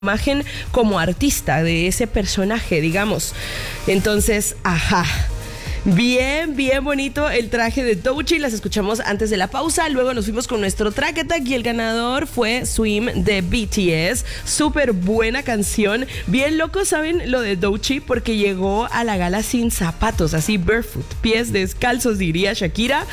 imagen como artista de ese personaje, digamos. Entonces, ajá. Bien bonito el traje de Doechii. Las escuchamos antes de la pausa. Luego nos fuimos con nuestro track attack y el ganador fue Swim de BTS. Súper buena canción. Bien loco, ¿saben lo de Doechii? Porque llegó a la gala sin zapatos, así barefoot, pies descalzos, diría Shakira.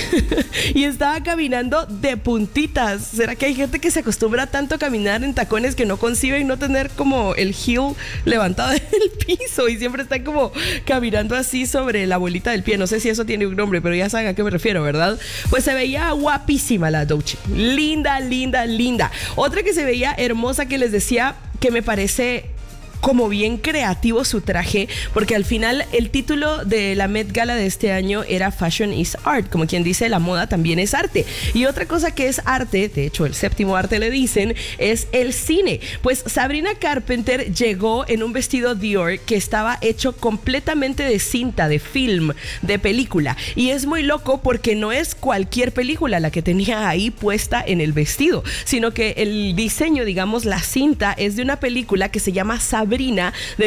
Y estaba caminando de puntitas. ¿Será que hay gente que se acostumbra tanto a caminar en tacones que no conciben no tener como el heel levantado del piso y siempre están como caminando así sobre la bolita del pie? No sé si eso tiene un nombre, pero ya saben a qué me refiero, ¿verdad? Pues se veía guapísima la Doechii. Linda. Otra que se veía hermosa, que les decía que me parece como bien creativo su traje, porque al final el título de la Met Gala de este año era Fashion is Art, como quien dice, la moda también es arte. Y otra cosa que es arte, de hecho el séptimo arte le dicen, es el cine. Pues Sabrina Carpenter llegó en un vestido Dior que estaba hecho completamente de cinta, de film, de película. Y es muy loco porque no es cualquier película la que tenía ahí puesta en el vestido, sino que el diseño, digamos, la cinta es de una película que se llama Sabrina, de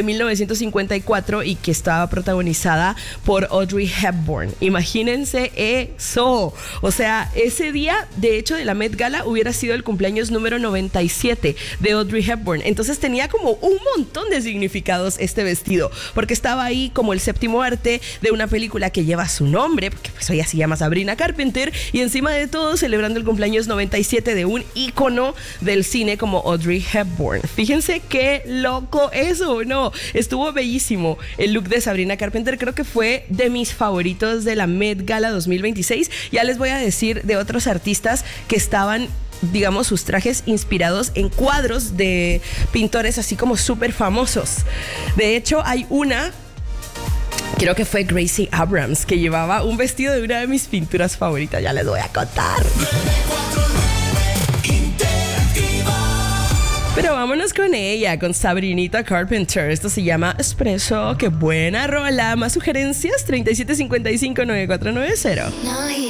1954, y que estaba protagonizada por Audrey Hepburn. Imagínense eso. O sea, ese día, de hecho, de la Met Gala hubiera sido el cumpleaños número 97 de Audrey Hepburn. Entonces tenía como un montón de significados este vestido, porque estaba ahí como el séptimo arte de una película que lleva su nombre, porque pues ella se llama Sabrina Carpenter, y encima de todo celebrando el cumpleaños 97 de un ícono del cine como Audrey Hepburn. Fíjense qué loco eso, ¿no? Estuvo bellísimo el look de Sabrina Carpenter. Creo que fue de mis favoritos de la Met Gala 2026. Ya les voy a decir de otros artistas que estaban, digamos, sus trajes inspirados en cuadros de pintores así como súper famosos. De hecho, hay una, creo que fue Gracie Abrams, que llevaba un vestido de una de mis pinturas favoritas. Ya les voy a contar. Pero vámonos con ella, con Sabrinita Carpenter. Esto se llama Espresso. ¡Qué buena rola! Más sugerencias, 3755-9490.